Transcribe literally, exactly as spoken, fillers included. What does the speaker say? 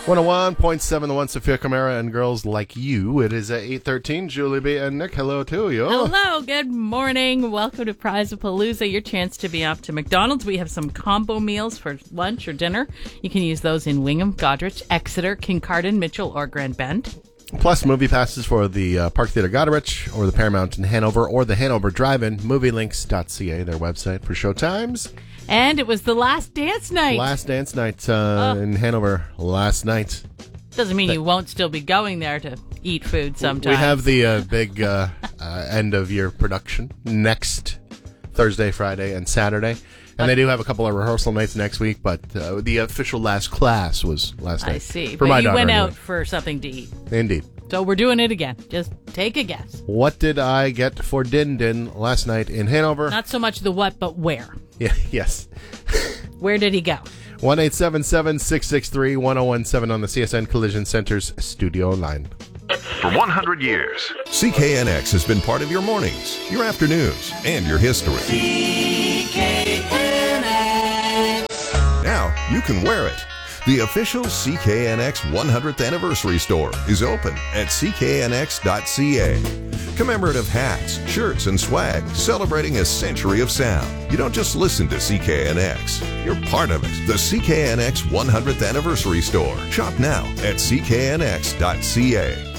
one oh one point seven, the one Sophia Camara and girls like you. It is at eight thirteen. Julie B. and Nick, hello to you. Hello, good morning. Welcome to Prize-A-Palooza, your chance to be off to McDonald's. We have some combo meals for lunch or dinner. You can use those in Wingham, Goderich, Exeter, Kincardine, Mitchell, or Grand Bend. Plus movie passes for the uh, Park Theatre Goderich or the Paramount in Hanover or the Hanover Drive-In, movielinks dot c a, their website for showtimes. And it was the last dance night. Last dance night uh, oh. in Hanover last night. Doesn't mean you won't still be going there to eat food sometime. We have the uh, big uh, uh, end-of-year production next Thursday, Friday, and Saturday. And they do have a couple of rehearsal nights next week, but uh, the official last class was last night. I see. For but my you daughter, went anyway. out for something to eat. Indeed. So we're doing it again. Just take a guess. What did I get for Din Din last night in Hanover? Not so much the what, but where. Yeah, yes. Where did he go? one eight seven seven, six six three, one oh one seven on the C S N Collision Center's studio line. For one hundred years, C K N X has been part of your mornings, your afternoons, and your history. C K N X. Now you can wear it. The official C K N X one hundredth anniversary store is open at c k n x dot c a. Commemorative hats, shirts, and swag celebrating a century of sound. You don't just listen to C K N X, you're part of it. The C K N X one hundredth anniversary store. Shop now at c k n x dot c a.